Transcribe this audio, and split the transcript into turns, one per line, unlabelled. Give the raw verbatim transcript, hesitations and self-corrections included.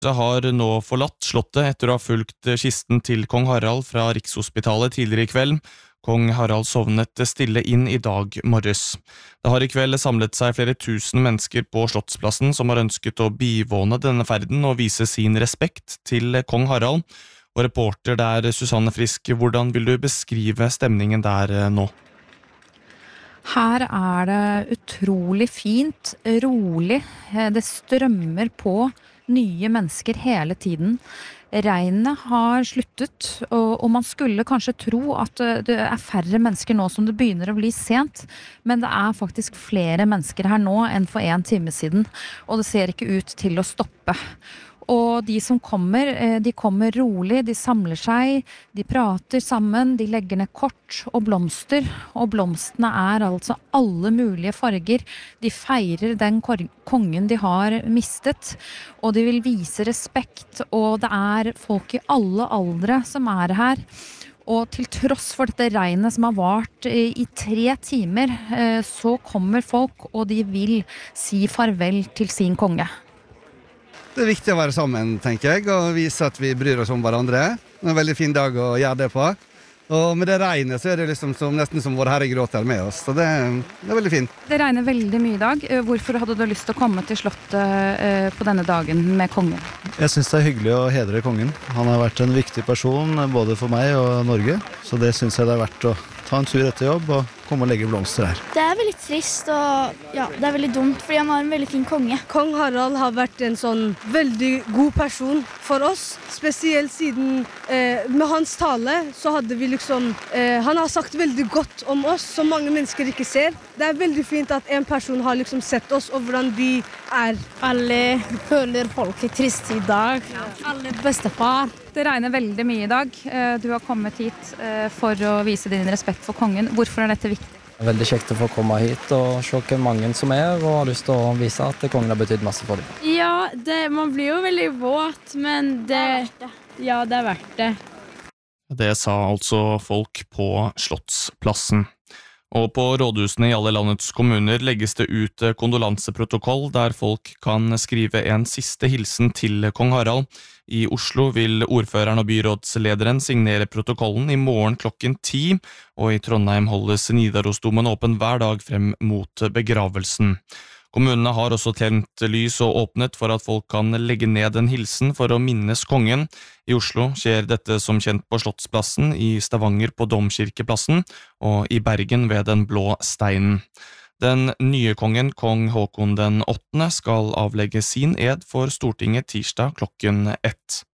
Det har nå forlatt slottet etter å ha fulgt kisten til kong Harald fra Rikshospitalet tidligere i kveld. Kong Harald sovnet stille inn i dag morges. Det har i kveld samlet seg flere tusen mennesker på Slottsplassen som har ønsket å bivåne denne ferden og vise sin respekt til kong Harald. Og reporter der, Susanne Frisk, hvordan vil du beskrive stemningen der nå?
Her er det utrolig fint, rolig, det strømmer på nye mennesker hele tiden. Regnet har sluttet, og man skulle kanskje tro at det er færre mennesker nå som det begynner å bli sent, men det er faktisk flere mennesker her nå enn for en time siden, og det ser ikke ut til å stoppe. Og de som kommer, de kommer rolig, de samler seg, de prater sammen, de legger ned kort og blomster, og blomstene er altså alle mulige farger. De feirer den kongen de har mistet, og de vil vise respekt, og det er folk i alle aldre som er her. Og til tross for dette regnet som har vart i tre timer, så kommer folk, og de vil si farvel til sin konge.
Det er viktig å være sammen, tenker jeg, og vise at vi bryr oss om hverandre. Det er en veldig fin dag å gjøre det på. Og med det regnet så er det liksom som, nesten som vår herre gråter med oss, så det, det er veldig fint.
Det regner veldig mye i dag. Hvorfor hadde du lyst til å komme til slottet på denne dagen med kongen?
Jeg synes det er hyggelig å hedre kongen. Han har vært en viktig person både for meg og Norge, så det synes jeg det er verdt å ta en tur etter jobb og komme og legge blomster her.
Det er veldig trist, og ja, det er veldig dumt, fordi han var en veldig fin konge.
Kong Harald har vært en sånn veldig god person for oss, spesielt siden eh, med hans tale så hadde vi liksom, eh, han har sagt veldig godt om oss, som mange mennesker ikke ser. Det er veldig fint at en person har liksom sett oss, og hvordan vi er.
Alle føler folk er trist i dag. Alle bestefar.
Det regner veldig mye i dag. Du har kommet hit for å vise din respekt for kongen. Hvorfor er dette viktig?
Det er veldig kjekt å få komme hit og se hvor mange som er, og har lyst til å vise at kongen har betydd masse for dem.
Ja, det, man blir jo veldig våt, men det, ja, det er verdt det.
Det sa altså folk på Slottsplassen. Og på rådhusene i alle landets kommuner legges det ut kondolanseprotokoll der folk kan skrive en siste hilsen til kong Harald. I Oslo vil ordføreren og byrådslederen signere protokollen i morgen klokken ti, og i Trondheim holdes Nidarosdomen åpen hver dag frem mot begravelsen. Kommunene har også tent lys og åpnet for at folk kan legge ned en hilsen for å minnes kongen. I Oslo skjer dette som kjent på Slottsplassen, i Stavanger på Domkirkeplassen og i Bergen ved den blå steinen. Den nye kongen, kong Håkon den åttende, skal avlegge sin ed for Stortinget tirsdag klokken ett.